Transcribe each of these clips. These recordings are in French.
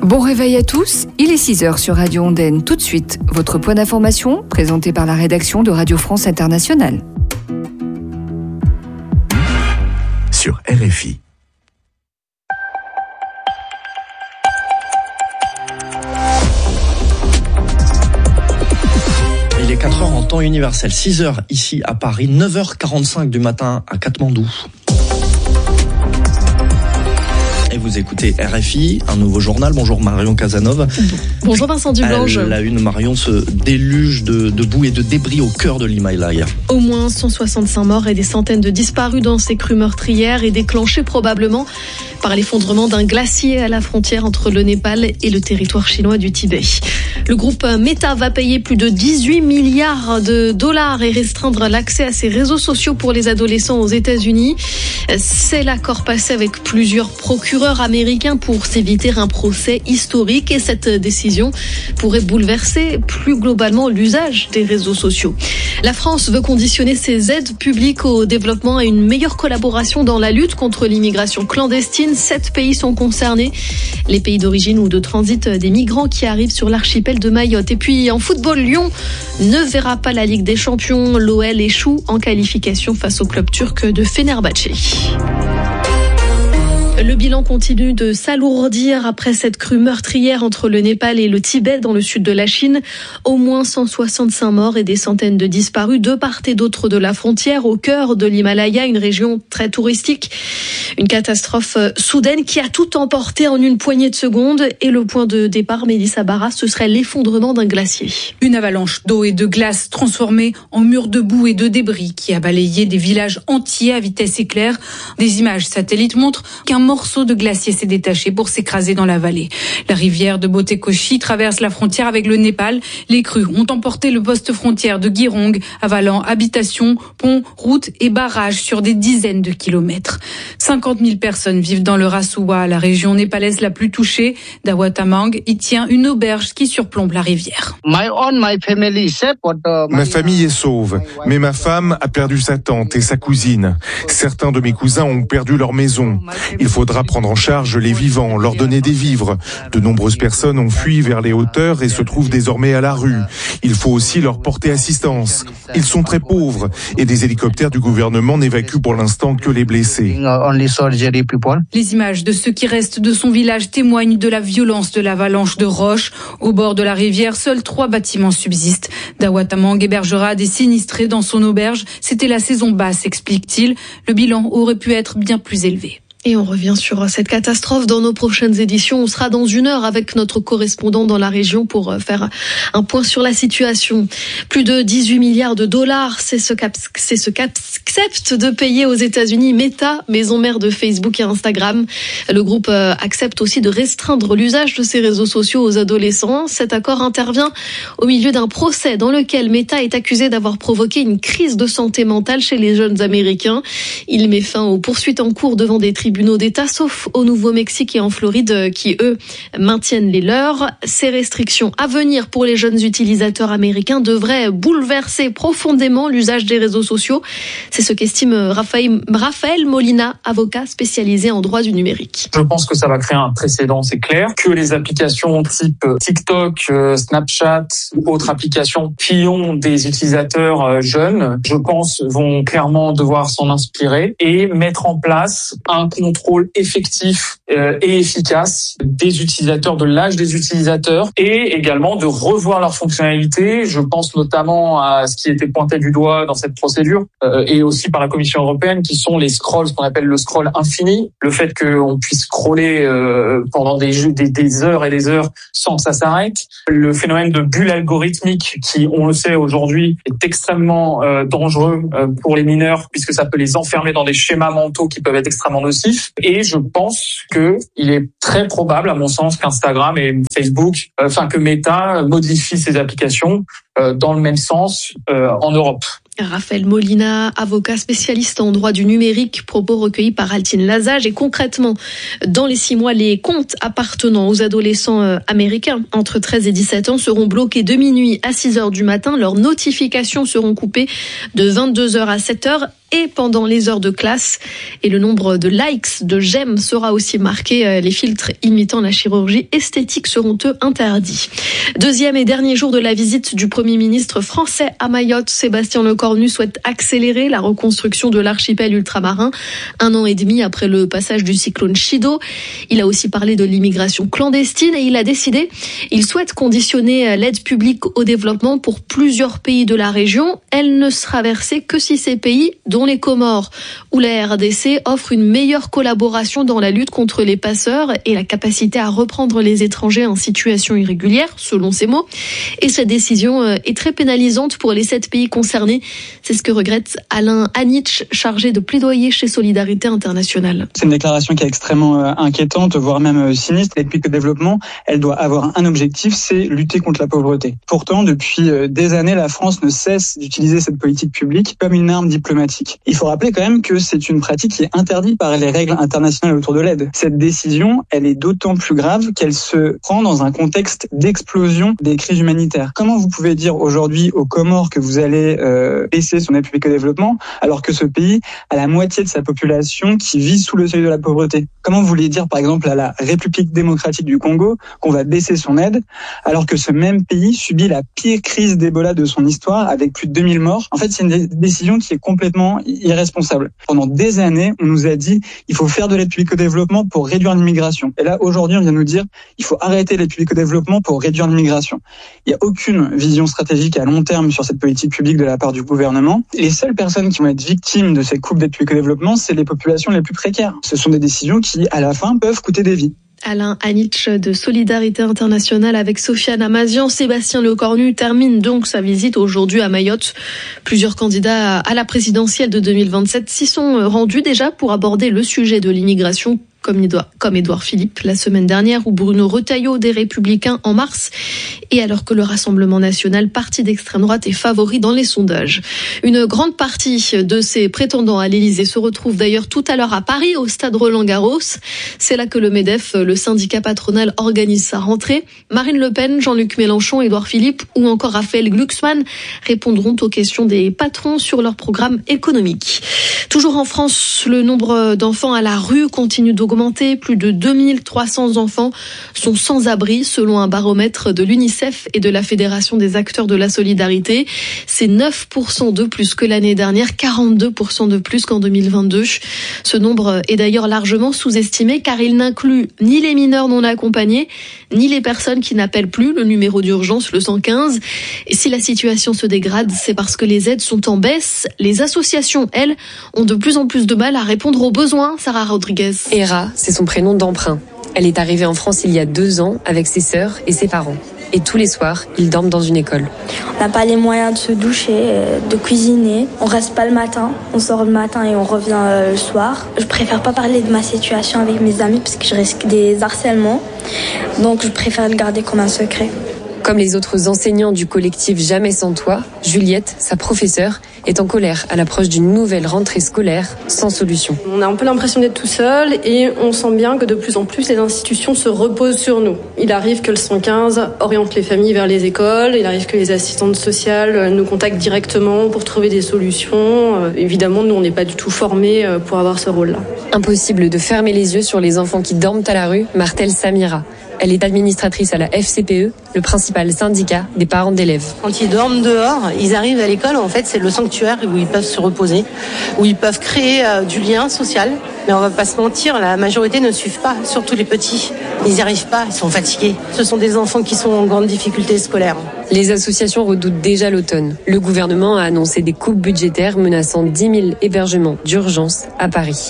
Bon réveil à tous, il est 6h sur Radio Ondaine. Tout de suite, votre point d'information présenté par la rédaction de Radio France Internationale. Sur RFI. Il est 4h en temps universel, 6h ici à Paris, 9h45 du matin à Katmandou. Et vous écoutez RFI, un nouveau journal. Bonjour Marion Casanova. Bonjour Vincent Dublange. À la une, Marion, ce déluge de boue et de débris au cœur de l'Himalaya. Au moins 165 morts et des centaines de disparus dans ces crues meurtrières et déclenchées probablement par l'effondrement d'un glacier à la frontière entre le Népal et le territoire chinois du Tibet. Le groupe Meta va payer plus de 18 milliards de dollars et restreindre l'accès à ses réseaux sociaux pour les adolescents aux États-Unis. C'est l'accord passé avec plusieurs procureurs américains pour s'éviter un procès historique et cette décision pourrait bouleverser plus globalement l'usage des réseaux sociaux. La France veut conditionner ses aides publiques au développement à une meilleure collaboration dans la lutte contre l'immigration clandestine. 7 pays sont concernés, les pays d'origine ou de transit des migrants qui arrivent sur l'archipel de Mayotte. Et puis en football, Lyon ne verra pas la Ligue des Champions. L'OL échoue en qualification face au club turc de Fenerbahçe. Le bilan continue de s'alourdir après cette crue meurtrière entre le Népal et le Tibet dans le sud de la Chine. Au moins 165 morts et des centaines de disparus de part et d'autre de la frontière au cœur de l'Himalaya, une région très touristique. Une catastrophe soudaine qui a tout emporté en une poignée de secondes et le point de départ, Mélissa Barra, ce serait l'effondrement d'un glacier. Une avalanche d'eau et de glace transformée en mur de boue et de débris qui a balayé des villages entiers à vitesse éclair. Des images satellites montrent qu'un morceau de glacier s'est détaché pour s'écraser dans la vallée. La rivière de Botekoshi traverse la frontière avec le Népal. Les crues ont emporté le poste frontière de Girong, avalant habitations, ponts, routes et barrages sur des dizaines de kilomètres. 50 000 personnes vivent dans le Rasuwa, la région népalaise la plus touchée. Dawatamang y tient une auberge qui surplombe la rivière. Ma famille est sauve, mais ma femme a perdu sa tante et sa cousine. Certains de mes cousins ont perdu leur maison. Il faudra prendre en charge les vivants, leur donner des vivres. De nombreuses personnes ont fui vers les hauteurs et se trouvent désormais à la rue. Il faut aussi leur porter assistance. Ils sont très pauvres et des hélicoptères du gouvernement n'évacuent pour l'instant que les blessés. Les images de ceux qui restent de son village témoignent de la violence de l'avalanche de roches. Au bord de la rivière, seuls 3 bâtiments subsistent. Dawatamang hébergera des sinistrés dans son auberge. C'était la saison basse, explique-t-il. Le bilan aurait pu être bien plus élevé. Et on revient sur cette catastrophe dans nos prochaines éditions. On sera dans 1 heure avec notre correspondant dans la région pour faire un point sur la situation. Plus de 18 milliards de dollars, c'est ce qu'accepte de payer aux États-Unis Meta, maison mère de Facebook et Instagram. Le groupe accepte aussi de restreindre l'usage de ces réseaux sociaux aux adolescents. Cet accord intervient au milieu d'un procès dans lequel Meta est accusé d'avoir provoqué une crise de santé mentale chez les jeunes Américains. Il met fin aux poursuites en cours devant des tribunaux d'État, sauf au Nouveau-Mexique et en Floride, qui, eux, maintiennent les leurs. Ces restrictions à venir pour les jeunes utilisateurs américains devraient bouleverser profondément l'usage des réseaux sociaux. C'est ce qu'estime Raphaël Molina, avocat spécialisé en droit du numérique. Je pense que ça va créer un précédent, c'est clair, que les applications type TikTok, Snapchat ou autres applications qui ont des utilisateurs jeunes, je pense, vont clairement devoir s'en inspirer et mettre en place un contrôle effectif et efficace des utilisateurs, de l'âge des utilisateurs et également de revoir leurs fonctionnalités. Je pense notamment à ce qui était pointé du doigt dans cette procédure et aussi par la Commission européenne qui sont les scrolls, ce qu'on appelle le scroll infini, le fait qu'on puisse scroller pendant des heures et des heures sans que ça s'arrête, le phénomène de bulle algorithmique qui, on le sait aujourd'hui, est extrêmement dangereux pour les mineurs puisque ça peut les enfermer dans des schémas mentaux qui peuvent être extrêmement nocifs. Et je pense qu'il est très probable, à mon sens, qu'Instagram et Facebook, que Meta modifient ces applications dans le même sens en Europe. Raphaël Molina, avocat spécialiste en droit du numérique, propos recueillis par Altine Lazage. Et concrètement, dans les 6 mois, les comptes appartenant aux adolescents américains entre 13 et 17 ans seront bloqués de minuit à 6 heures du matin. Leurs notifications seront coupées de 22 heures à 7 heures et pendant les heures de classe. Et le nombre de likes, de j'aime sera aussi marqué. Les filtres imitant la chirurgie esthétique seront eux interdits. Deuxième et dernier jour de la visite du Premier ministre français à Mayotte, Sébastien Lecornu souhaite accélérer la reconstruction de l'archipel ultramarin 1 an et demi après le passage du cyclone Chido. Il a aussi parlé de l'immigration clandestine et il souhaite conditionner l'aide publique au développement pour plusieurs pays de la région. Elle ne sera versée que si ces pays, dont les Comores ou la RDC, offrent une meilleure collaboration dans la lutte contre les passeurs et la capacité à reprendre les étrangers en situation irrégulière, selon ses mots. Et cette décision est très pénalisante pour les 7 pays concernés. C'est ce que regrette Alain Hanitsch, chargé de plaidoyer chez Solidarité Internationale. C'est une déclaration qui est extrêmement inquiétante, voire même sinistre. L'aide publique au développement, elle doit avoir un objectif, c'est lutter contre la pauvreté. Pourtant, depuis des années, la France ne cesse d'utiliser cette politique publique comme une arme diplomatique. Il faut rappeler quand même que c'est une pratique qui est interdite par les règles internationales autour de l'aide. Cette décision, elle est d'autant plus grave qu'elle se prend dans un contexte d'explosion des crises humanitaires. Comment vous pouvez dire aujourd'hui aux Comores que vous allez baisser son aide publique au développement alors que ce pays a la moitié de sa population qui vit sous le seuil de la pauvreté? Comment vous voulez dire par exemple à la République démocratique du Congo qu'on va baisser son aide alors que ce même pays subit la pire crise d'Ebola de son histoire avec plus de 2000 morts? En fait, c'est une décision qui est complètement irresponsable. Pendant des années, on nous a dit il faut faire de l'aide publique au développement pour réduire l'immigration. Et là, aujourd'hui, on vient nous dire il faut arrêter l'aide publique au développement pour réduire l'immigration. Il n'y a aucune vision stratégique à long terme sur cette politique publique de la part du gouvernement. Les seules personnes qui vont être victimes de ces coupes d'aide publique au développement, c'est les populations les plus précaires. Ce sont des décisions qui, à la fin, peuvent coûter des vies. Alain Hanitsch de Solidarité Internationale avec Sofiane Amazian. Sébastien Lecornu termine donc sa visite aujourd'hui à Mayotte. Plusieurs candidats à la présidentielle de 2027 s'y sont rendus déjà pour aborder le sujet de l'immigration, comme Édouard Philippe la semaine dernière ou Bruno Retailleau des Républicains en mars, et alors que le Rassemblement national, parti d'extrême droite, est favori dans les sondages. Une grande partie de ces prétendants à l'Élysée se retrouve d'ailleurs tout à l'heure à Paris, au stade Roland-Garros. C'est là que le MEDEF, le syndicat patronal, organise sa rentrée. Marine Le Pen, Jean-Luc Mélenchon, Édouard Philippe ou encore Raphaël Glucksmann répondront aux questions des patrons sur leur programme économique. Toujours en France, le nombre d'enfants à la rue continue d'augmenter. Plus de 2300 enfants sont sans abri selon un baromètre de l'UNICEF et de la Fédération des acteurs de la solidarité. C'est 9% de plus que l'année dernière, 42% de plus qu'en 2022. Ce nombre est d'ailleurs largement sous-estimé car il n'inclut ni les mineurs non accompagnés, ni les personnes qui n'appellent plus le numéro d'urgence, le 115. Et si la situation se dégrade, c'est parce que les aides sont en baisse. Les associations, elles, ont de plus en plus de mal à répondre aux besoins. Sarah Rodriguez. Hera, c'est son prénom d'emprunt. Elle est arrivée en France il y a 2 ans avec ses sœurs et ses parents. Et tous les soirs, ils dorment dans une école. On n'a pas les moyens de se doucher, de cuisiner. On reste pas le matin, on sort le matin et on revient le soir. Je préfère pas parler de ma situation avec mes amis parce que je risque des harcèlements. Donc je préfère le garder comme un secret. Comme les autres enseignants du collectif Jamais sans toi, Juliette, sa professeure, est en colère à l'approche d'une nouvelle rentrée scolaire sans solution. On a un peu l'impression d'être tout seul et on sent bien que de plus en plus les institutions se reposent sur nous. Il arrive que le 115 oriente les familles vers les écoles, il arrive que les assistantes sociales nous contactent directement pour trouver des solutions. Évidemment, nous on n'est pas du tout formés pour avoir ce rôle-là. Impossible de fermer les yeux sur les enfants qui dorment à la rue, martèle Samira. Elle est administratrice à la FCPE, le principal syndicat des parents d'élèves. Quand ils dorment dehors, ils arrivent à l'école, en fait c'est le sanctuaire où ils peuvent se reposer, où ils peuvent créer du lien social. Mais on va pas se mentir, la majorité ne suivent pas, surtout les petits. Ils n'y arrivent pas, ils sont fatigués. Ce sont des enfants qui sont en grande difficulté scolaire. Les associations redoutent déjà l'automne. Le gouvernement a annoncé des coupes budgétaires menaçant 10 000 hébergements d'urgence à Paris.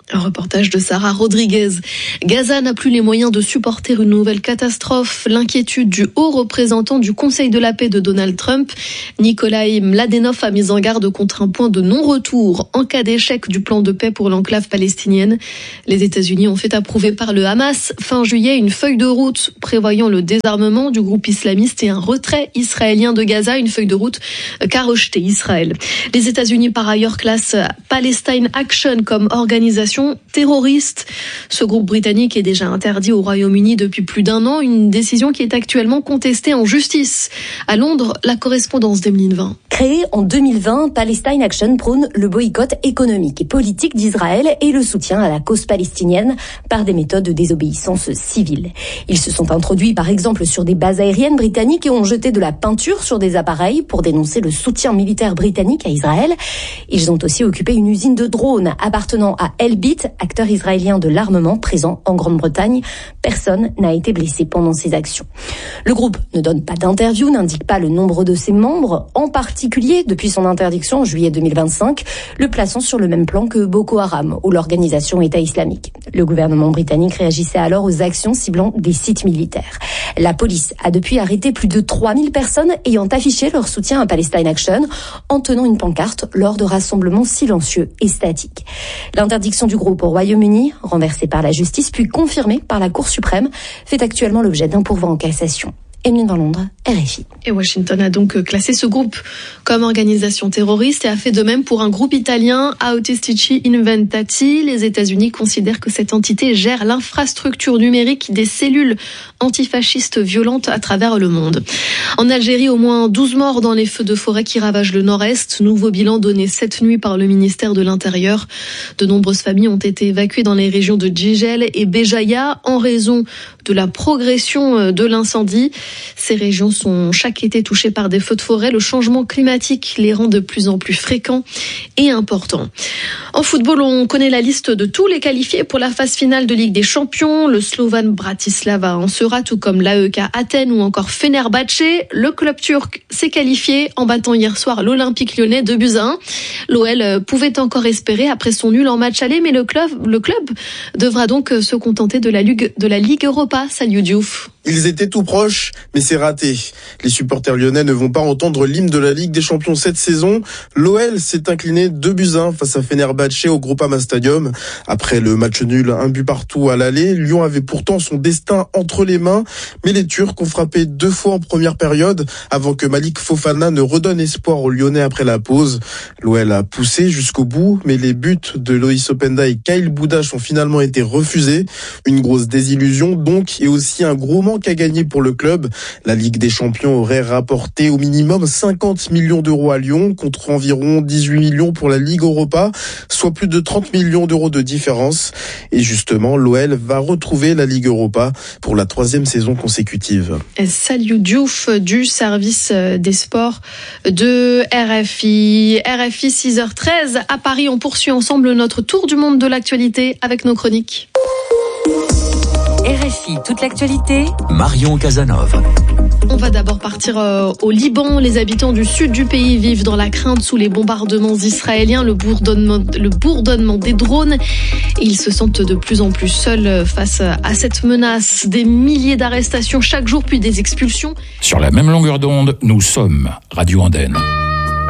Un reportage de Sarah Rodriguez. Gaza n'a plus les moyens de supporter une nouvelle catastrophe. L'inquiétude du haut représentant du Conseil de la paix de Donald Trump, Nikolai Mladenov, a mis en garde contre un point de non-retour en cas d'échec du plan de paix pour l'enclave palestinienne. Les États-Unis ont fait approuver par le Hamas fin juillet une feuille de route prévoyant le désarmement du groupe islamiste et un retrait israélien de Gaza, une feuille de route qu'a rejeté Israël. Les États-Unis par ailleurs classent Palestine Action comme organisation terroriste. Ce groupe britannique est déjà interdit au Royaume-Uni depuis plus d'1 an, une décision qui est actuellement contestée en justice. À Londres, la correspondance d'Emeline Vin. Créé en 2020, Palestine Action prône le boycott économique et politique d'Israël et le soutien à la cause palestinienne par des méthodes de désobéissance civile. Ils se sont introduits par exemple sur des bases aériennes britanniques et ont jeté de la peinture sur des appareils pour dénoncer le soutien militaire britannique à Israël. Ils ont aussi occupé une usine de drones appartenant à Elbit, acteur israélien de l'armement présent en Grande-Bretagne. Personne n'a été blessé pendant ces actions. Le groupe ne donne pas d'interview, n'indique pas le nombre de ses membres, en particulier depuis son interdiction en juillet 2025, le plaçant sur le même plan que Boko Haram ou l'organisation État islamique. Le gouvernement britannique réagissait alors aux actions ciblant des sites militaires. La police a depuis arrêté plus de 3000 personnes ayant affiché leur soutien à Palestine Action en tenant une pancarte lors de rassemblements silencieux et statiques. L'interdiction du groupe au Royaume-Uni, renversée par la justice puis confirmée par la Cour suprême, fait actuellement l'objet d'un pourvoi en cassation. Emeline dans Londres, RFI. Et Washington a donc classé ce groupe comme organisation terroriste et a fait de même pour un groupe italien, Autistici Inventati. Les États-Unis considèrent que cette entité gère l'infrastructure numérique des cellules antifascistes violentes à travers le monde. En Algérie, au moins 12 morts dans les feux de forêt qui ravagent le nord-est. Nouveau bilan donné cette nuit par le ministère de l'Intérieur. De nombreuses familles ont été évacuées dans les régions de Djigel et Béjaïa en raison de la progression de l'incendie. Ces régions sont chaque été touchées par des feux de forêt. Le changement climatique les rend de plus en plus fréquents et importants. En football, on connaît la liste de tous les qualifiés pour la phase finale de Ligue des Champions. Le Slovan Bratislava en sera, tout comme l'AEK Athènes ou encore Fenerbahçe. Le club turc s'est qualifié en battant hier soir l'Olympique Lyonnais 2-1. L'OL pouvait encore espérer après son nul en match aller, mais le club devra donc se contenter de la Ligue Europa. Salut Diouf. Ils étaient tout proches, mais c'est raté. Les supporters lyonnais ne vont pas entendre l'hymne de la Ligue des Champions cette saison. L'OL s'est incliné 2-1 face à Fenerbahçe au Groupama Stadium. Après le match nul, 1-1 à l'aller, Lyon avait pourtant son destin entre les mains. Mais les Turcs ont frappé 2 fois en première période avant que Malik Fofana ne redonne espoir aux Lyonnais après la pause. L'OL a poussé jusqu'au bout, mais les buts de Loïs Openda et Kyle Boudache ont finalement été refusés. Une grosse désillusion donc, et aussi un gros manque à gagner pour le club. La Ligue des Champions aurait rapporté au minimum 50 millions d'euros à Lyon contre environ 18 millions pour la Ligue Europa, soit plus de 30 millions d'euros de différence. Et justement, l'OL va retrouver la Ligue Europa pour la 3e saison consécutive. Salut Diouf du service des sports de RFI. RFI 6h13 à Paris. On poursuit ensemble notre tour du monde de l'actualité avec nos chroniques. RFI, toute l'actualité. Marion Casanov. On va d'abord partir au Liban. Les habitants du sud du pays vivent dans la crainte sous les bombardements israéliens, le bourdonnement des drones. Et ils se sentent de plus en plus seuls face à cette menace. Des milliers d'arrestations chaque jour, puis des expulsions. Sur la même longueur d'onde, nous sommes Radio Andenne.